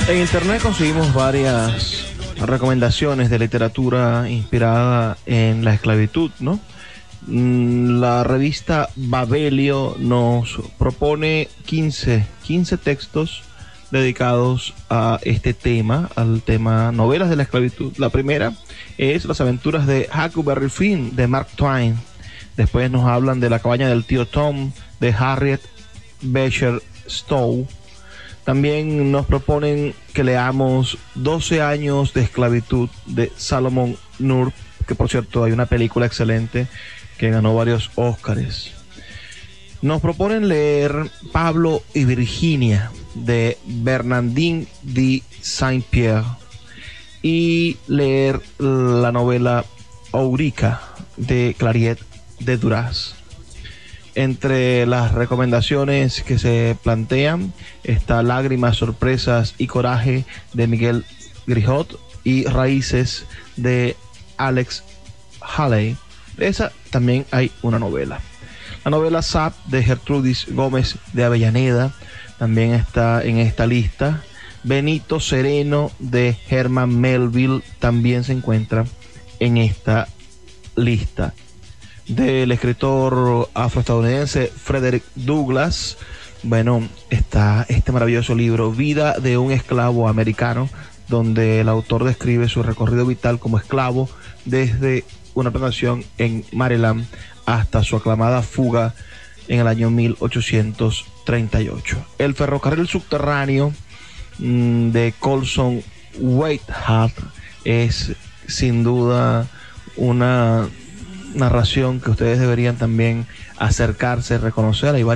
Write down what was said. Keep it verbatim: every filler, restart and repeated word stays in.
En internet conseguimos varias recomendaciones de literatura inspirada en la esclavitud, ¿no? Mm, La revista Babelio nos propone quince, quince textos dedicados a este tema, al tema novelas de la esclavitud. La primera es Las aventuras de Huckleberry Finn de Mark Twain. Después nos hablan de La cabaña del tío Tom de Harriet Beecher Stowe. También nos proponen que leamos doce años de esclavitud de Salomon Nur, que por cierto hay una película excelente que ganó varios Óscares. Nos proponen leer Pablo y Virginia de Bernardine de Saint-Pierre y leer la novela Ourika de Clariet de Duras. Entre las recomendaciones que se plantean está Lágrimas, sorpresas y coraje de Miguel Grijot y Raíces de Alex Haley. De esa también hay una novela. La novela Sap de Gertrudis Gómez de Avellaneda también está en esta lista. Benito Sereno de Herman Melville también se encuentra en esta lista. Del escritor afroestadounidense Frederick Douglass, bueno, está este maravilloso libro, Vida de un esclavo americano, donde el autor describe su recorrido vital como esclavo desde una plantación en Maryland hasta su aclamada fuga en el año mil ochocientos treinta y ocho. El ferrocarril subterráneo mmm, de Colson Whitehead es sin duda una narración que ustedes deberían también acercarse, reconocer. Hay varias